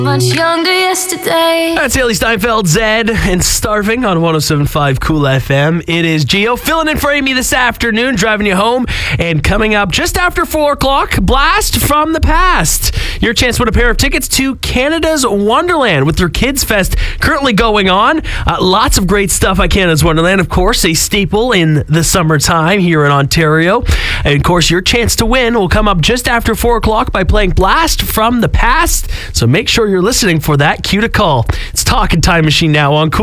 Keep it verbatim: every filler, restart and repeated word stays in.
Much younger yesterday. That's Haley Steinfeld, Zed, and Starving on one oh seven point five Cool F M. It is Gio filling in for Amy this afternoon, driving you home. And coming up just after four o'clock, Blast from the Past. Your chance to win a pair of tickets to Canada's Wonderland with their Kids Fest currently going on. Uh, lots of great stuff at Canada's Wonderland, of course, a staple in the summertime here in Ontario. And of course, your chance to win will come up just after four o'clock by playing Blast from the Past. So make sure you're listening for that cue to call. It's Talking Time Machine now on Cool.